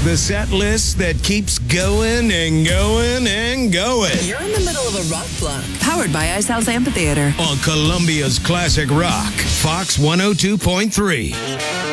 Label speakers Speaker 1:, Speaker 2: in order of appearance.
Speaker 1: The set list that keeps going and going and going.
Speaker 2: You're in the middle of a rock block. Powered by Ice House Amphitheater.
Speaker 1: On Columbia's Classic Rock, Fox 102.3.